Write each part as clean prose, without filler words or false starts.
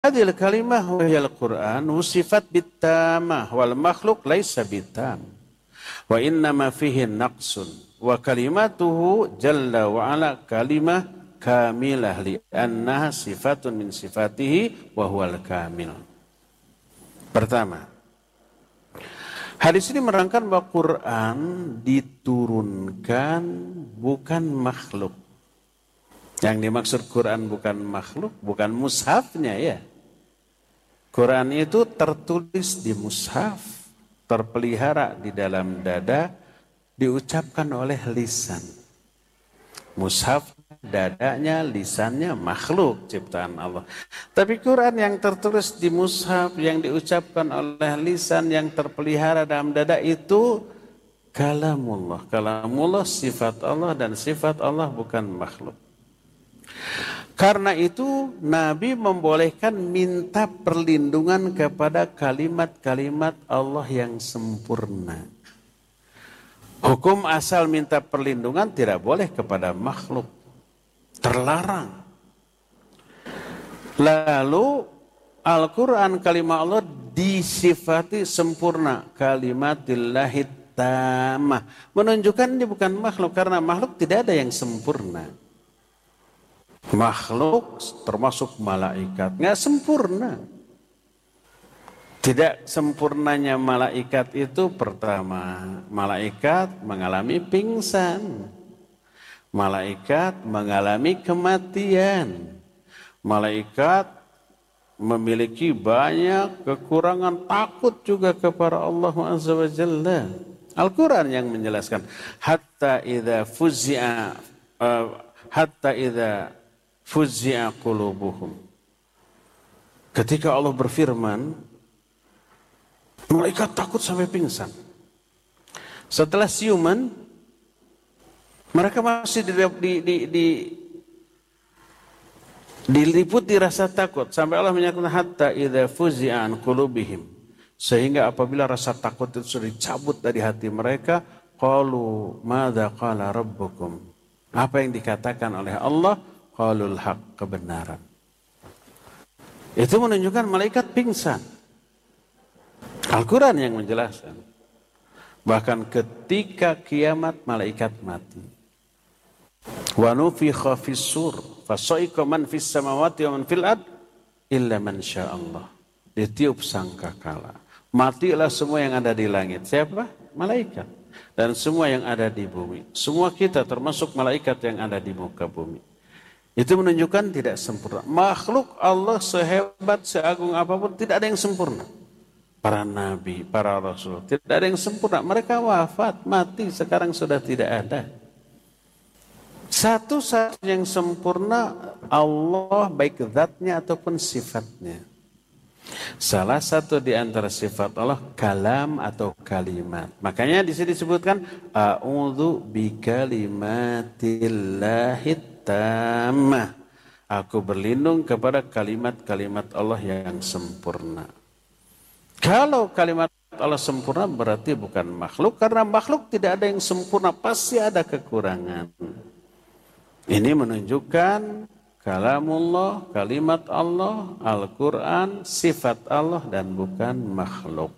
Hadhil kalimah wa hiyal Qur'an wusifat bitamah wal makhluk laisa bitam. Wa innama fihi naqsun wa kalimatuhu jalla wa ala kalimah kamilah li annaha sifatun min sifatihi wa huwal kamil. Pertama, hadis ini menerangkan bahwa Quran diturunkan bukan makhluk. Yang dimaksud Quran bukan makhluk, bukan mushafnya ya. Quran itu tertulis di mushaf, terpelihara di dalam dada, diucapkan oleh lisan. Mushaf dadanya, lisannya makhluk ciptaan Allah. Tapi Quran yang tertulis di mushaf, yang diucapkan oleh lisan, yang terpelihara dalam dada itu kalamullah. Kalamullah sifat Allah dan sifat Allah bukan makhluk. Karena itu Nabi membolehkan minta perlindungan kepada kalimat-kalimat Allah yang sempurna. Hukum asal minta perlindungan tidak boleh kepada makhluk. Terlarang. Lalu Al-Quran kalimat Allah disifati sempurna. Kalimatillahi tamah. Menunjukkan ini bukan makhluk. Karena makhluk tidak ada yang sempurna. Makhluk termasuk malaikat nggak sempurna. Tidak sempurnanya malaikat itu pertama, malaikat mengalami pingsan, malaikat mengalami kematian, malaikat memiliki banyak kekurangan, takut juga kepada Allah Azza wa Jalla. Al-Quran yang menjelaskan hatta idza fuzzi'a qulubuhum. Ketika Allah berfirman, malaikat takut sampai pingsan. Setelah siuman, mereka masih diliputi rasa takut sampai Allah menyatakan hatta idza fuzzi'a an qulubihim. Sehingga apabila rasa takut itu sudah dicabut dari hati mereka, qalu madza qala rabbukum. Apa yang dikatakan oleh Allah? Qalul haq, kebenaran. Itu menunjukkan malaikat pingsan. Al-Quran yang menjelaskan. Bahkan ketika kiamat malaikat mati. Wa nufikha fis sur fasa'iqa man fis samawati wa man fil ard illa man sya'allah. Ditiup sangkakala. Matilah semua yang ada di langit. Siapa? Malaikat. Dan semua yang ada di bumi. Semua kita termasuk malaikat yang ada di muka bumi. Itu menunjukkan tidak sempurna. Makhluk Allah sehebat, seagung apapun tidak ada yang sempurna. Para nabi, para rasul, tidak ada yang sempurna. Mereka wafat, mati, sekarang sudah tidak ada. Satu-satunya yang sempurna Allah, baik zatnya ataupun sifatnya. Salah satu di antara sifat Allah kalam atau kalimat. Makanya di sini disebutkan a'udzu bikalimatillahi tamah. Aku berlindung kepada kalimat-kalimat Allah yang sempurna. Kalau kalimat Allah sempurna berarti bukan makhluk. Karena makhluk tidak ada yang sempurna. Pasti ada kekurangan. Ini menunjukkan kalamullah, kalimat Allah, Al-Quran, sifat Allah dan bukan makhluk.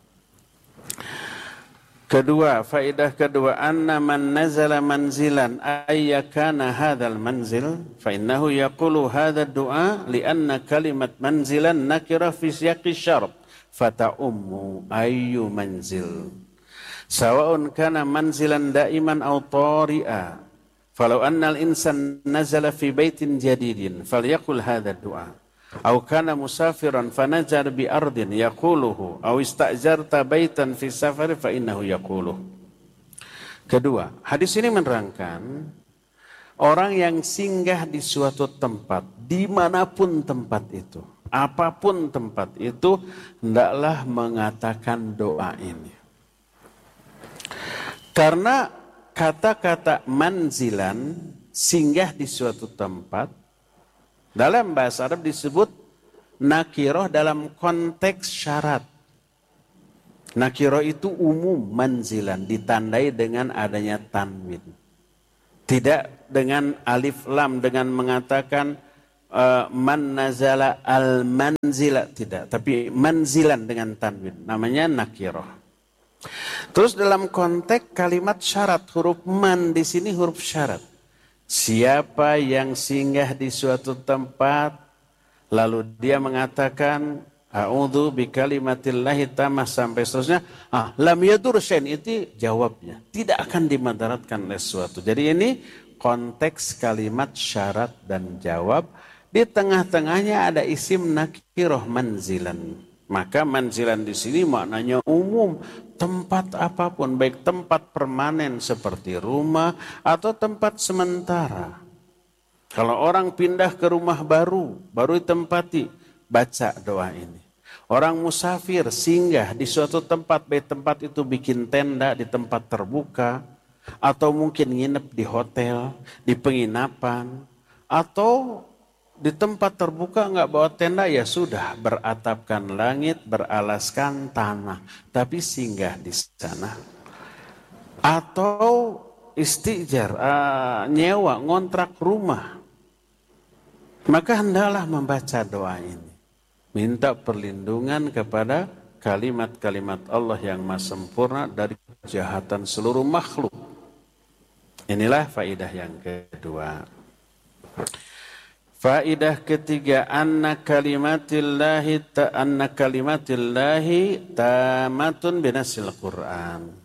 Kedua, faedah kedua, anna man nazala manzilan ayyakana hadzal manzil fa innahu yaqulu hadha du'a li anna kalimat manzilan nakira fi siyaqi syart fata'ummu ayyu manzil sawa'un kana manzilan da'iman aw tari'a falau anna al-insan nazala fi baitin jadidin falyaqul hadha du'a aw kana musafiran fanajar bi ardin yaquluhu aw istajarta baitan fi safari fa innahu yaquluhu. Kedua, hadis ini menerangkan orang yang singgah di suatu tempat, dimanapun tempat itu, apapun tempat itu, hendaklah mengatakan doa ini. Karena kata-kata manzilan, singgah di suatu tempat, dalam bahasa Arab disebut nakiroh dalam konteks syarat. Nakiroh itu umum manzilan, ditandai dengan adanya tanwin. Tidak dengan alif lam, dengan mengatakan man nazala al manzila, tidak, tapi manzilan dengan tanwin, namanya nakirah. Terus dalam konteks kalimat syarat, huruf man di sini huruf syarat. Siapa yang singgah di suatu tempat lalu dia mengatakan a'udzu bikalimatillahi tammah sampai seterusnya, lam yadur syai'an, itu jawabnya tidak akan dimudaratkan oleh sesuatu. Jadi ini konteks kalimat syarat dan jawab. Di tengah-tengahnya ada isim nakirah manzilan. Maka manzilan di sini maknanya umum, tempat apapun, baik tempat permanen seperti rumah atau tempat sementara. Kalau orang pindah ke rumah baru ditempati, baca doa ini. Orang musafir singgah di suatu tempat, baik tempat itu bikin tenda di tempat terbuka, atau mungkin nginep di hotel, di penginapan, atau di tempat terbuka nggak bawa tenda, ya sudah, beratapkan langit, beralaskan tanah, tapi singgah di sana. Atau istijar, nyewa, ngontrak rumah, maka hendaklah membaca doa ini. Minta perlindungan kepada kalimat-kalimat Allah yang maha sempurna dari kejahatan seluruh makhluk. Inilah faidah yang kedua. Faidah ketiga, anna kalimatillahi tamatun binasil Quran.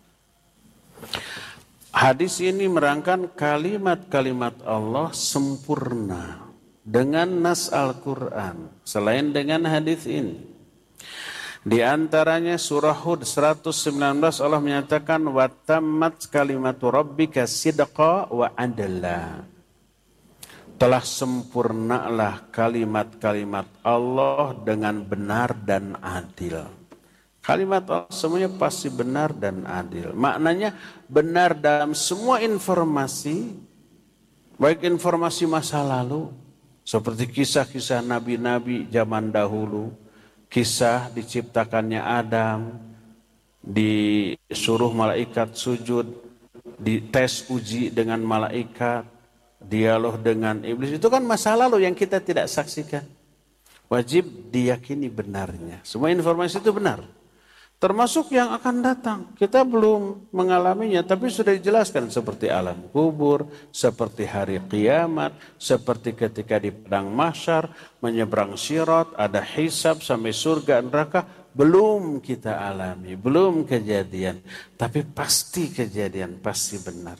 Hadis ini merangkan kalimat-kalimat Allah sempurna dengan nas Al-Quran, selain dengan hadis ini. Di antaranya surah Hud 119 Allah menyatakan wa tammat kalimatu rabbika sidqa wa adla. Telah sempurnalah kalimat-kalimat Allah dengan benar dan adil. Kalimat Allah semuanya pasti benar dan adil. Maknanya benar dalam semua informasi, baik informasi masa lalu, seperti kisah-kisah nabi-nabi zaman dahulu, kisah diciptakannya Adam, disuruh malaikat sujud, dites uji dengan malaikat, dialog dengan iblis, itu kan masa lalu yang kita tidak saksikan. Wajib diyakini benarnya. Semua informasi itu benar. Termasuk yang akan datang. Kita belum mengalaminya, tapi sudah dijelaskan seperti alam kubur, seperti hari kiamat, seperti ketika di padang mahsyar, menyeberang sirat, ada hisab sampai surga neraka. Belum kita alami, belum kejadian. Tapi pasti kejadian, pasti benar.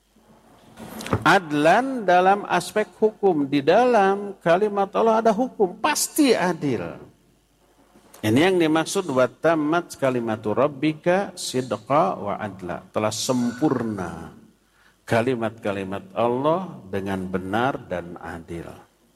Adlan dalam aspek hukum, di dalam kalimat Allah ada hukum, pasti adil. Ini yang dimaksud wa tammat kalimatu rabbika sidqa wa adla. Telah sempurna kalimat-kalimat Allah dengan benar dan adil.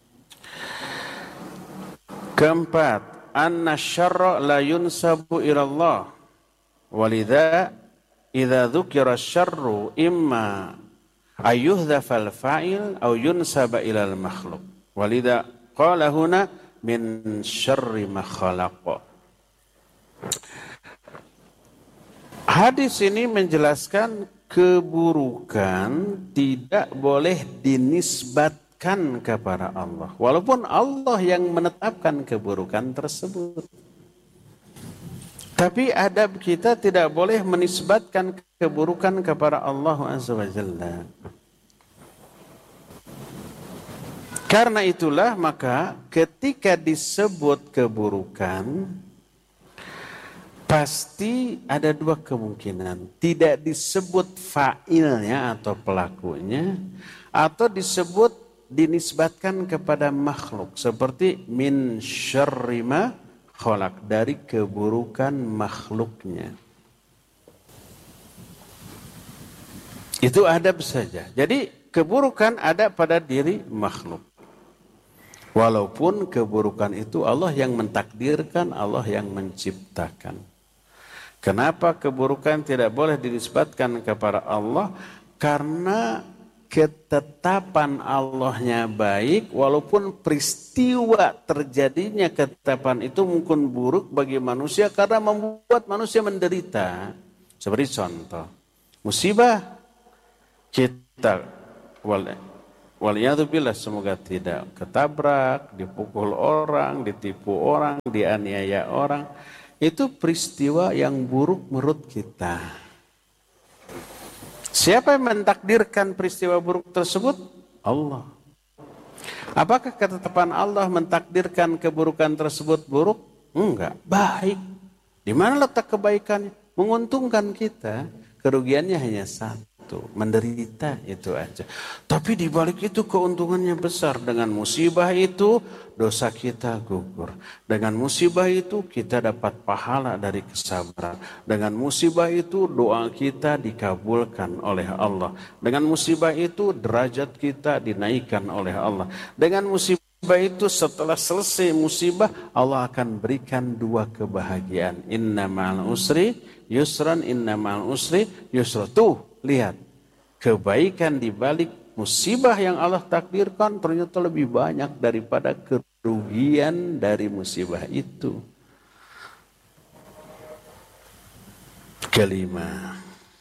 Keempat, anna syarra la yunsabu ilallah. Walidha idza dzukira syarru imma ayyuhdhafal fa'il au yunsaba ilal makhluk. Walidha qala huna min syarri ma khalaq. Hadis ini menjelaskan keburukan tidak boleh dinisbatkan kepada Allah, walaupun Allah yang menetapkan keburukan tersebut. Tapi adab kita tidak boleh menisbatkan keburukan kepada Allah Azza wa Jalla. Karena itulah maka ketika disebut keburukan, pasti ada dua kemungkinan. Tidak disebut fa'ilnya atau pelakunya, atau disebut dinisbatkan kepada makhluk. Seperti min syarri ma khalaq, dari keburukan makhluknya. Itu adab saja. Jadi keburukan ada pada diri makhluk. Walaupun keburukan itu Allah yang mentakdirkan, Allah yang menciptakan. Kenapa keburukan tidak boleh dinisbatkan kepada Allah? Karena ketetapan Allahnya baik, walaupun peristiwa terjadinya ketetapan itu mungkin buruk bagi manusia karena membuat manusia menderita. Seperti contoh, musibah kita Waliyadzubillah, semoga tidak ketabrak, dipukul orang, ditipu orang, dianiaya orang. Itu peristiwa yang buruk menurut kita. Siapa yang mentakdirkan peristiwa buruk tersebut? Allah. Apakah ketetapan Allah mentakdirkan keburukan tersebut buruk? Enggak, baik. Di mana letak kebaikannya? Menguntungkan kita, kerugiannya hanya satu, menderita, itu aja. Tapi di balik itu keuntungannya besar. Dengan musibah itu dosa kita gugur. Dengan musibah itu kita dapat pahala dari kesabaran. Dengan musibah itu doa kita dikabulkan oleh Allah. Dengan musibah itu derajat kita dinaikkan oleh Allah. Dengan musibah itu setelah selesai musibah Allah akan berikan dua kebahagiaan. Inna ma'al usri yusran, inna ma'al usri yusra. Tuh, lihat. Kebaikan di balik musibah yang Allah takdirkan ternyata lebih banyak daripada kerugian dari musibah itu. Kelima,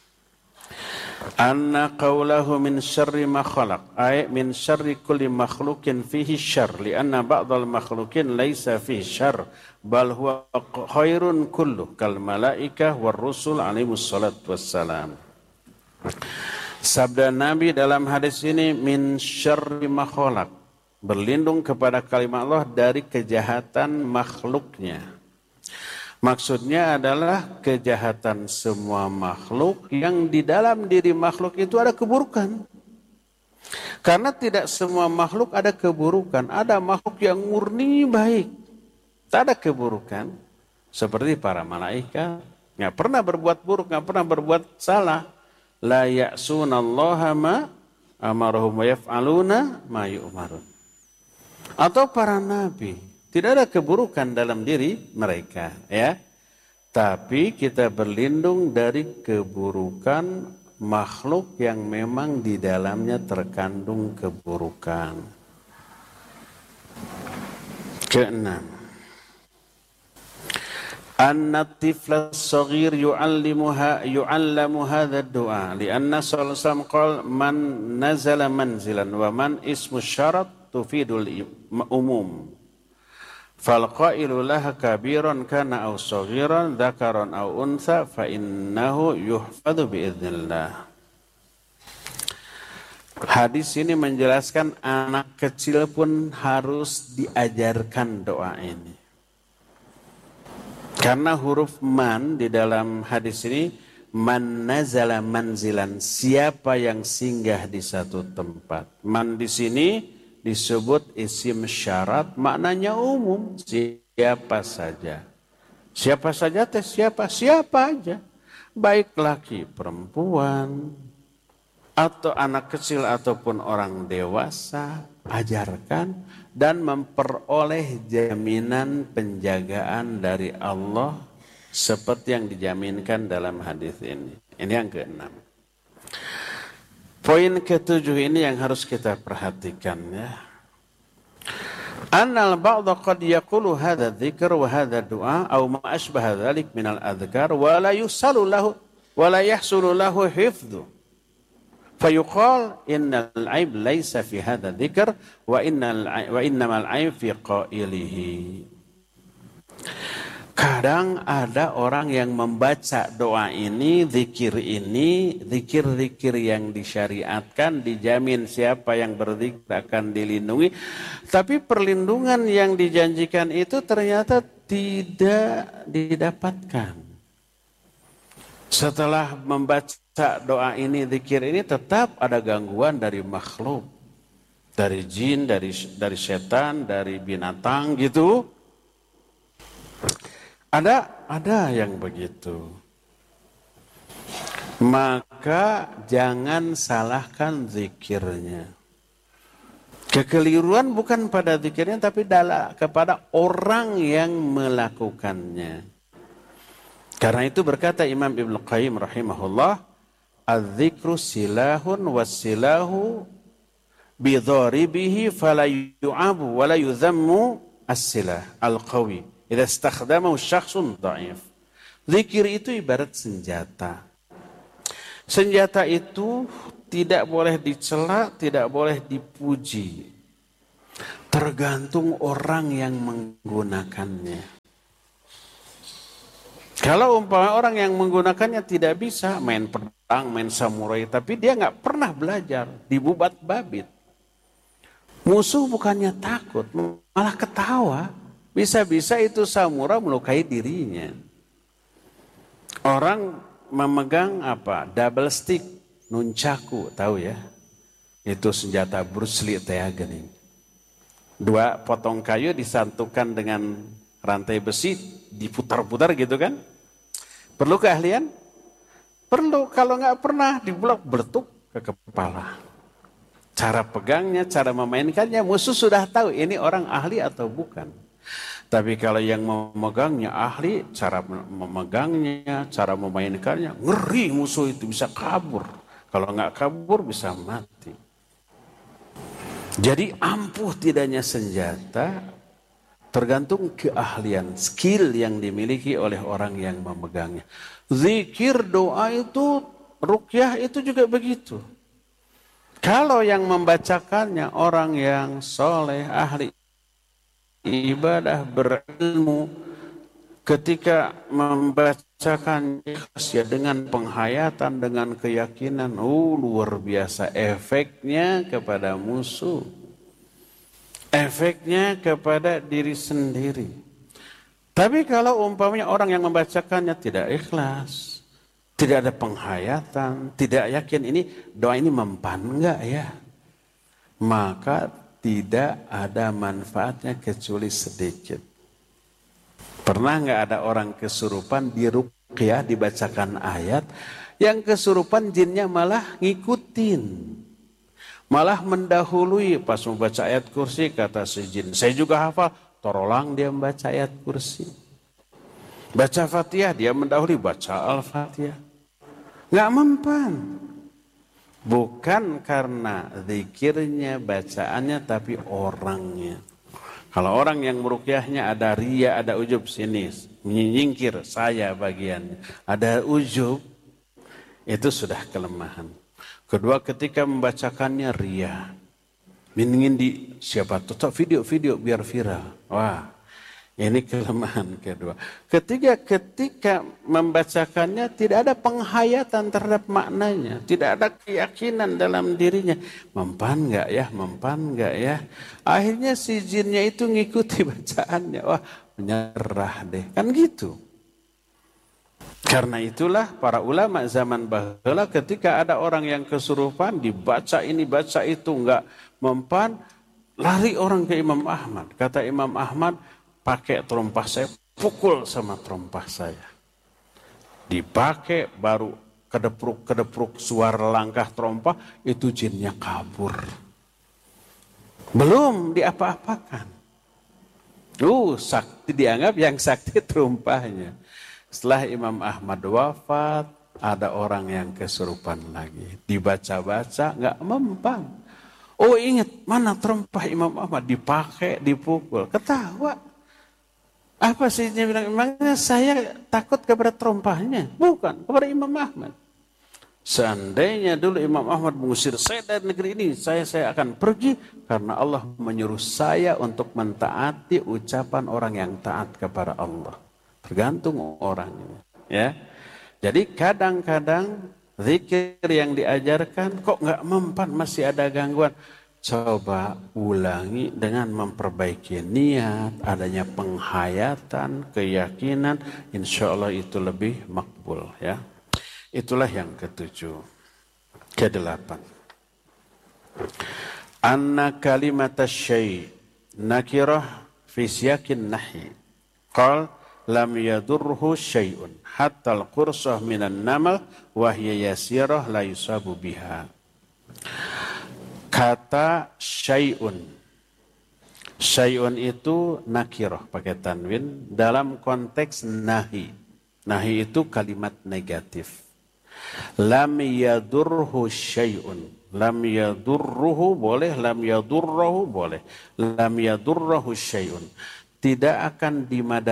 anna qawlahu min syarri ma khalaq, ay min syarri kulli makhlukin fihi syarr, lianna ba'dal makhlukin laysa fihi syarr bal huwa khairun kulluh kal malaikah war rusul alaihimus salatu wassalam. Sabda Nabi dalam hadis ini, min syarri ma khalaq, berlindung kepada kalimat Allah dari kejahatan makhluknya. Maksudnya adalah kejahatan semua makhluk yang di dalam diri makhluk itu ada keburukan. Karena tidak semua makhluk ada keburukan. Ada makhluk yang murni baik, tak ada keburukan. Seperti para malaikat, nggak pernah berbuat buruk, nggak pernah berbuat salah. La ya'sunallaha ma amarahum wa yaf'aluna ma yu'marun. Atau para nabi, tidak ada keburukan dalam diri mereka, ya. Tapi kita berlindung dari keburukan makhluk yang memang di dalamnya terkandung keburukan. Keenam, anna tifla as-saghir yu'allamu hadha ad-du'a lianna sallallahu alaihi wasallam qala man nazala manzilan wa man ismu syarat tufidul umum fal qailu laha kabiran kana aw saghiran dzakaran aw untha fa innahu yuhfadhu bi idznillah. Hadis ini menjelaskan anak kecil pun harus diajarkan doa ini. Karena huruf man di dalam hadis ini, man nazala manzilan, siapa yang singgah di satu tempat. Man di sini disebut isim syarat, maknanya umum, siapa saja. Siapa saja teh siapa? Siapa aja. Baik laki perempuan, atau anak kecil ataupun orang dewasa, ajarkan dan memperoleh jaminan penjagaan dari Allah seperti yang dijaminkan dalam hadis ini. Ini yang keenam. Poin ketujuh ini yang harus kita perhatikan, ya. Annal ba'dha qad yaqulu hadha dzikr wa hadha du'a aw ma asbaha dzalik min al-adhkar wa la yusallu lahu wa la yahsulu lahu hifdhu. Fayuqal innal aib laisa fi hadha dzikr wa innamal aib fi qailihi. Kadang ada orang yang membaca doa ini, zikir-zikir yang disyariatkan, dijamin siapa yang berzikir akan dilindungi. Tapi perlindungan yang dijanjikan itu ternyata tidak didapatkan. Setelah membaca doa ini, zikir ini, tetap ada gangguan dari makhluk. Dari jin, dari setan, dari binatang gitu. Ada yang begitu. Maka jangan salahkan zikirnya. Kekeliruan bukan pada zikirnya, tapi kepada orang yang melakukannya. Karena itu berkata Imam Ibnu Qayyim rahimahullah, "Az-dzikru silahun was-silahu bidharibihi fala yu'abu wa la yudhammu as-silah al-qawi idza istakhdamahu syakhsun dha'if." Zikir itu ibarat senjata. Senjata itu tidak boleh dicela, tidak boleh dipuji. Tergantung orang yang menggunakannya. Kalau umpama orang yang menggunakannya tidak bisa main pedang, main samurai, tapi dia nggak pernah belajar, dibubat babit. Musuh bukannya takut, malah ketawa. Bisa-bisa itu samurai melukai dirinya. Orang memegang apa? Double stick, nunchaku, tahu ya? Itu senjata Bruce Lee Teagening. 2 potong kayu disatukan dengan rantai besi, diputar-putar gitu kan? Perlu keahlian? Perlu. Kalau nggak pernah dibulak beletuk ke kepala. Cara pegangnya, cara memainkannya, musuh sudah tahu ini orang ahli atau bukan. Tapi kalau yang memegangnya ahli, cara memegangnya, cara memainkannya, ngeri musuh itu bisa kabur. Kalau nggak kabur bisa mati. Jadi ampuh tidaknya senjata tergantung keahlian, skill yang dimiliki oleh orang yang memegangnya. Zikir, doa itu, ruqyah itu juga begitu. Kalau yang membacakannya orang yang soleh, ahli ibadah, berilmu, ketika membacakan ya dengan penghayatan, dengan keyakinan, luar biasa efeknya kepada musuh. Efeknya kepada diri sendiri. Tapi kalau umpamanya orang yang membacakannya tidak ikhlas, tidak ada penghayatan, tidak yakin ini doa ini mempan enggak ya, maka tidak ada manfaatnya kecuali sedikit. Pernah nggak ada orang kesurupan di ruqyah dibacakan ayat, yang kesurupan jinnya malah ngikutin, malah mendahului. Pas membaca ayat kursi kata si jin, saya juga hafal, torolang dia membaca ayat kursi. Baca Fatihah dia mendahului, baca Al-Fatihah. Nggak mempan. Bukan karena zikirnya, bacaannya, tapi orangnya. Kalau orang yang meruqyahnya ada riya, ada ujub, sini menyingkir saya bagiannya, ada ujub, itu sudah kelemahan. Kedua, ketika membacakannya riya, ingin di siapa tuh video biar viral. Wah, ini kelemahan kedua. Ketiga, ketika membacakannya tidak ada penghayatan terhadap maknanya, tidak ada keyakinan dalam dirinya. Mempan nggak ya? Mempan nggak ya? Akhirnya si jinnya itu ngikuti bacaannya. Wah, menyerah deh. Kan gitu. Karena itulah para ulama zaman baheula ketika ada orang yang kesurupan dibaca ini baca itu nggak mempan, lari orang ke Imam Ahmad. Kata Imam Ahmad, pakai terompah saya, pukul sama terompah saya. Dipakai baru kedepruk suara langkah terompah, itu jinnya kabur. Belum diapa-apakan. Sakti dianggap yang sakti terompahnya. Setelah Imam Ahmad wafat, ada orang yang kesurupan lagi. Dibaca-baca, nggak mempan. Ingat, mana terompah Imam Ahmad? Dipakai, dipukul. Ketawa. Apa sih dia bilang? Emangnya saya takut kepada terompahnya? Bukan, kepada Imam Ahmad. Seandainya dulu Imam Ahmad mengusir saya dari negeri ini, saya akan pergi karena Allah menyuruh saya untuk mentaati ucapan orang yang taat kepada Allah. Tergantung orangnya, ya. Jadi kadang-kadang zikir yang diajarkan kok nggak mempan, masih ada gangguan. Coba ulangi dengan memperbaiki niat, adanya penghayatan, keyakinan, insya Allah itu lebih makbul, ya. Itulah yang ketujuh. Kedelapan. Anna kalimat syai' nakirah fi siyakin nahi. Qal lam yadurhu syai'un hatta al-qursah minan namal wa hiya yasirah la yusabu biha. Kata syai'un. Syai'un itu nakirah pakai tanwin dalam konteks nahi. Nahi itu kalimat negatif. Lam yadurhu syai'un. Lam yadurruhu boleh, lam yadurruhu boleh. Lam yadurruhu syai'un. Tidak akan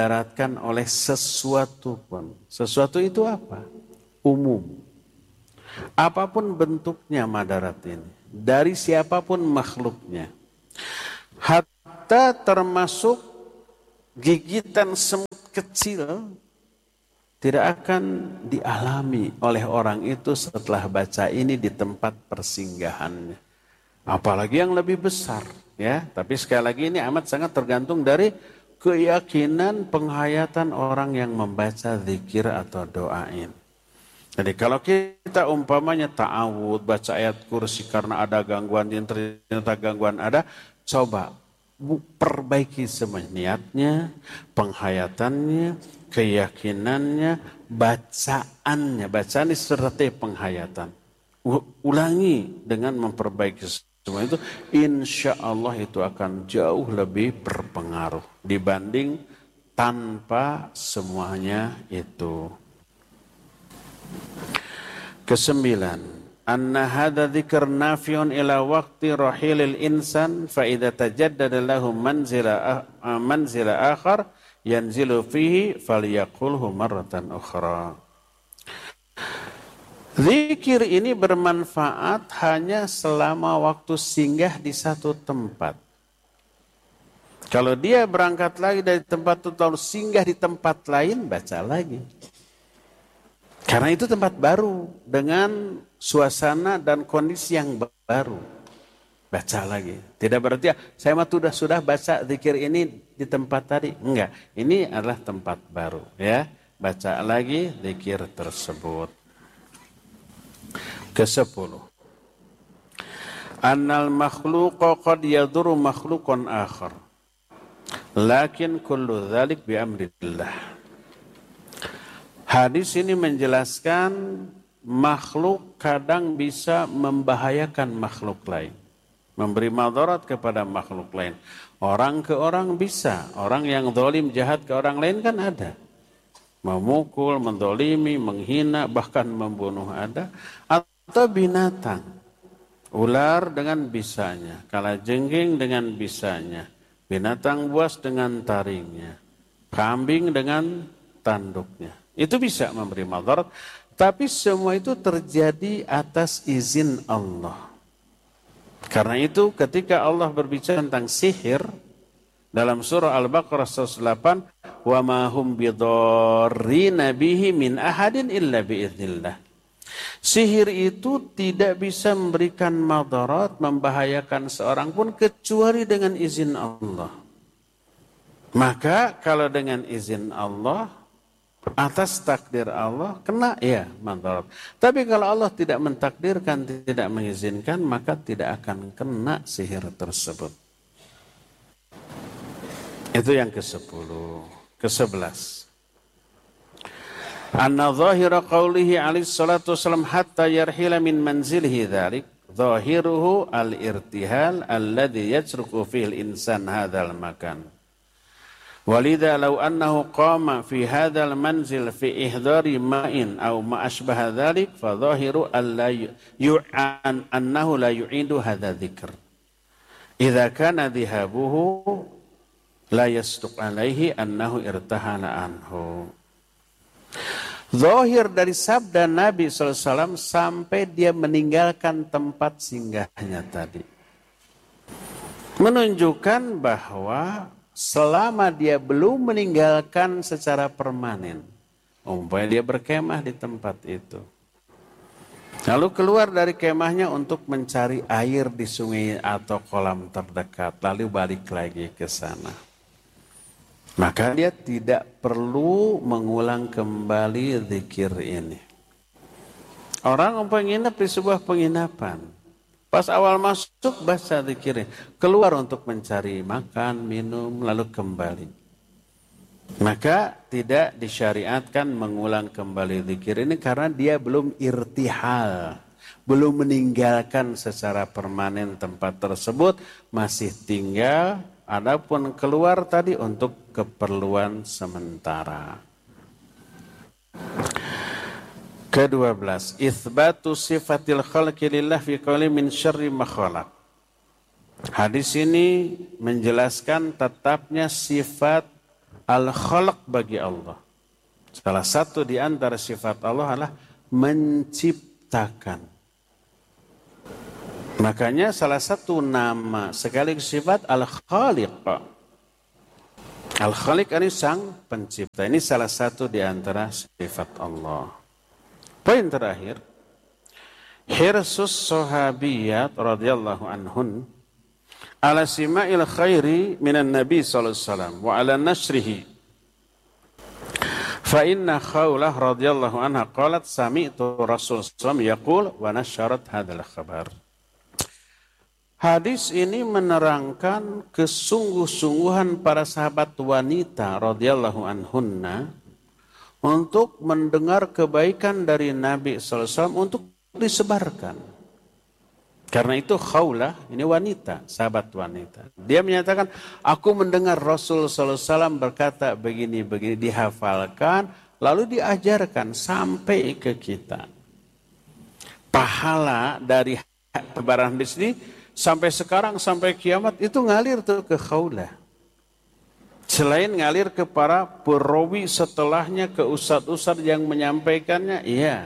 dimadaratkan oleh sesuatu pun. Sesuatu itu apa? Umum. Apapun bentuknya madarat ini, dari siapapun makhluknya, hatta termasuk gigitan semut kecil, tidak akan dialami oleh orang itu setelah baca ini di tempat persinggahannya. Apalagi yang lebih besar, ya. Tapi sekali lagi ini amat sangat tergantung dari keyakinan penghayatan orang yang membaca zikir atau doa ini. Jadi kalau kita umpamanya ta'awud, baca ayat kursi karena ada gangguan, ternyata gangguan ada, coba perbaiki semua niatnya, penghayatannya, keyakinannya, bacaannya. Bacaan seperti penghayatan. Ulangi dengan memperbaiki semua itu, insya Allah itu akan jauh lebih berpengaruh dibanding tanpa semuanya itu. Kesembilan, anna hadha dzikr nafi'un ila waqti rahilil insan fa idza tajaddada lahu manzila akhar yanzilu fihi falyaqulhu marratan ukhra. Zikir ini bermanfaat hanya selama waktu singgah di satu tempat. Kalau dia berangkat lagi dari tempat itu lalu singgah di tempat lain, baca lagi. Karena itu tempat baru dengan suasana dan kondisi yang baru. Baca lagi. Tidak berarti saya mah sudah baca zikir ini di tempat tadi. Enggak. Ini adalah tempat baru, ya. Baca lagi zikir tersebut. Ke-10. Annal makhluqa qad yadurru makhluqan akhar. Lakin kullu dzalik bi amrillah. Hadis ini menjelaskan makhluk kadang bisa membahayakan makhluk lain. Memberi madarat kepada makhluk lain. Orang ke orang bisa. Orang yang zalim jahat ke orang lain kan ada. Memukul, mendolimi, menghina, bahkan membunuh ada. Atau binatang. Ular dengan bisanya. Kalajengking dengan bisanya. Binatang buas dengan taringnya. Kambing dengan tanduknya. Itu bisa memberi madarat, tapi semua itu terjadi atas izin Allah. Karena itu ketika Allah berbicara tentang sihir dalam surah Al-Baqarah 108, wa ma hum bidarrina bihi min ahadin illa biiznillah. Sihir itu tidak bisa memberikan madarat, membahayakan seorang pun kecuali dengan izin Allah. Maka kalau dengan izin Allah, atas takdir Allah, kena ya madarat. Tapi kalau Allah tidak mentakdirkan, tidak mengizinkan, maka tidak akan kena sihir tersebut. Itu yang ke-10. Ke-11. Anna zahira qawlihi alaihi salatu wassalam hatta yarhila min manzilihi dhalik. Zahiruhu al-irtihal alladhi yajruku fihil insan hadhal makan. Walidha law annahu qama fi hadzal manzil fi ihdari ma'in aw ma ashbaha dzalik fa dhahiru alla yu'an annahu la yu'idu hadza dzikr. Idza kana dhihabuhu la yasduq alaihi annahu irtahala anhu. Zahir dari sabda Nabi SAW sampai dia meninggalkan tempat singgahnya tadi menunjukkan bahwa selama dia belum meninggalkan secara permanen, umpamanya dia berkemah di tempat itu, lalu keluar dari kemahnya untuk mencari air di sungai atau kolam terdekat, lalu balik lagi ke sana, maka dia tidak perlu mengulang kembali zikir ini. Orang umpamanya nginep di sebuah penginapan, pas awal masuk baca zikirnya, keluar untuk mencari makan, minum, lalu kembali. Maka tidak disyariatkan mengulang kembali zikir ini karena dia belum irtihal, belum meninggalkan secara permanen tempat tersebut, masih tinggal, adapun keluar tadi untuk keperluan sementara. Ke-12, itsbatu sifatil khalqi lillah fi qouli min syarri ma khalaq. Hadis ini menjelaskan tetapnya sifat bagi Allah. Salah satu di antara sifat Allah adalah mencipta. menciptakan. Makanya salah satu nama sekaligus sifat Al-Khaliq. Al-Khaliq ini sang pencipta. Ini salah satu di antara sifat Allah. Poin terakhir, hirsus sahabiyat radhiyallahu anhun ala sima'il khairi minan nabi sallallahu alaihi wasallam wa ala nashrihi. Fa inna Khawlah radhiyallahu anha qalat sami'tu Rasul sallallahu alaihi wasallam yaqul wa nasharat hadzal khabar. Hadis ini menerangkan kesungguh-sungguhan para sahabat wanita radhiyallahu anhunna untuk mendengar kebaikan dari Nabi sallallahu alaihi wasallam untuk disebarkan. Karena itu Khawlah ini wanita, sahabat wanita. Dia menyatakan, aku mendengar Rasul sallallahu alaihi wasallam berkata begini-begini, dihafalkan lalu diajarkan sampai ke kita. Pahala dari pebaran hadis ini sampai sekarang, sampai kiamat itu ngalir tuh ke Khawlah. Selain ngalir ke para perawi setelahnya, ke ustadz-ustadz yang menyampaikannya, iya.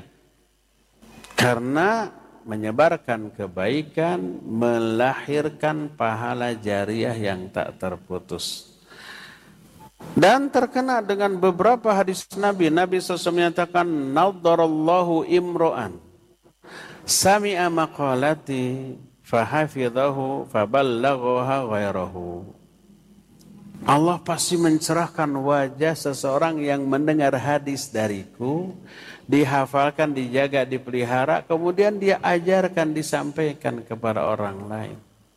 Karena menyebarkan kebaikan, melahirkan pahala jariah yang tak terputus. Dan terkena dengan beberapa hadis Nabi. Nabi SAW menyatakan, Nadharallahu imro'an sami'a maqalati fahafidhahu faballaghaha ghairahu. Allah pasti mencerahkan wajah seseorang yang mendengar hadis dariku, dihafalkan, dijaga, dipelihara, kemudian dia ajarkan, disampaikan kepada orang lain.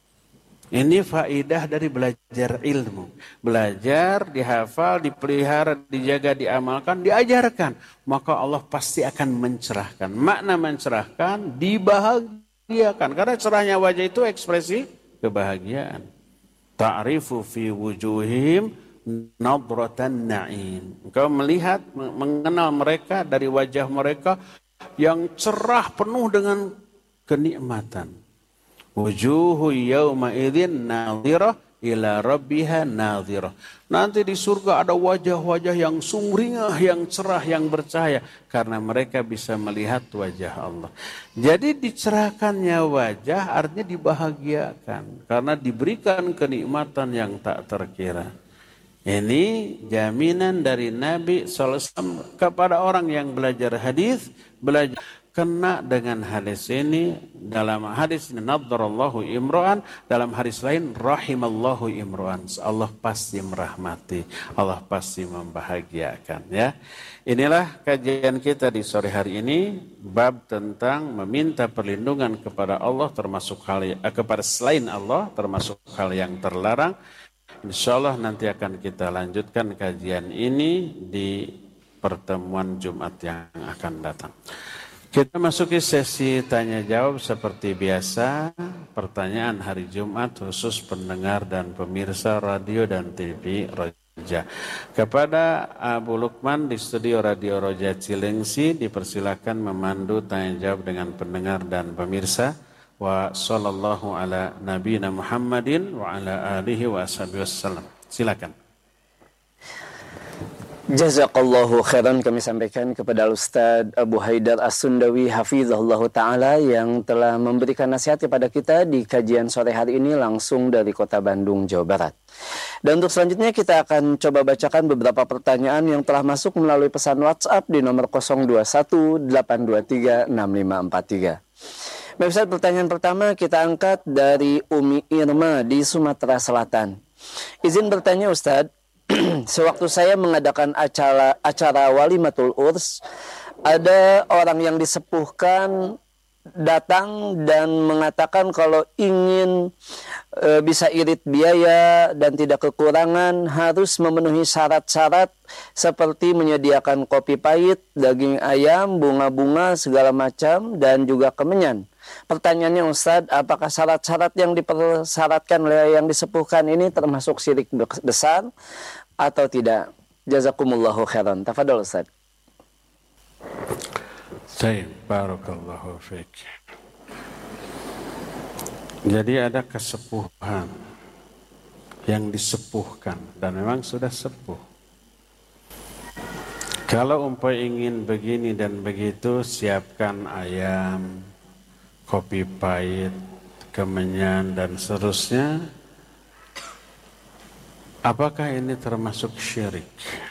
Ini faidah dari belajar ilmu. Belajar, dihafal, dipelihara, dijaga, diamalkan, diajarkan. Maka Allah pasti akan mencerahkan. Makna mencerahkan, dibahagiakan. Karena cerahnya wajah itu ekspresi kebahagiaan. Ta'rifu fi wujuhim nadratan na'im. Engkau melihat, mengenal mereka dari wajah mereka yang cerah penuh dengan kenikmatan. Wujuhu yawma idzin nadhirah ila rabbiha nadhirah. Nanti di surga ada wajah-wajah yang sumringah, yang cerah, yang bercahaya. Karena mereka bisa melihat wajah Allah. Jadi dicerahkannya wajah artinya dibahagiakan. Karena diberikan kenikmatan yang tak terkira. Ini jaminan dari Nabi SAW kepada orang yang belajar hadis, belajar kena dengan hadis ini. Dalam hadis ini nadharallahu imro'an, dalam hadis lain rahimallahu imro'an. Allah pasti merahmati, Allah pasti membahagiakan, ya. Inilah kajian kita di sore hari ini, bab tentang meminta perlindungan kepada Allah termasuk hal kepada selain Allah termasuk hal yang terlarang. Insyaallah nanti akan kita lanjutkan kajian ini di pertemuan Jumat yang akan datang. Kita masuki sesi tanya jawab seperti biasa. Pertanyaan hari Jumat khusus pendengar dan pemirsa radio dan TV Roja. Kepada Abu Lukman di studio Radio Roja Cilengsi dipersilakan memandu tanya jawab dengan pendengar dan pemirsa. Wa sallallahu ala nabiyina Muhammadin wa ala alihi wa ashabihi wassalam. Silakan. Jazakallahu khairan kami sampaikan kepada Ustaz Abu Haidar As-Sundawi hafizahullah ta'ala yang telah memberikan nasihat kepada kita di kajian sore hari ini langsung dari kota Bandung, Jawa Barat. Dan untuk selanjutnya kita akan coba bacakan beberapa pertanyaan yang telah masuk melalui pesan WhatsApp di nomor 0218236543. Baik, pertanyaan pertama kita angkat dari Umi Irma di Sumatera Selatan. Izin bertanya Ustadz, sewaktu saya mengadakan acara walimatul urs, ada orang yang disepuhkan datang dan mengatakan kalau ingin bisa irit biaya dan tidak kekurangan harus memenuhi syarat-syarat seperti menyediakan kopi pahit, daging ayam, bunga-bunga segala macam dan juga kemenyan. Pertanyaannya Ustadz, apakah syarat-syarat yang dipersyaratkan oleh yang disepuhkan ini termasuk syirik besar atau tidak? Jazakumullahu khairan. Tafadhol Ustadz. Baik, barakallahu fiik. Jadi ada kesepuhan yang disepuhkan dan memang sudah sepuh. Kalau umpamanya ingin begini dan begitu, siapkan ayam, kopi pahit, kemenyan, dan seterusnya. Apakah ini termasuk syirik?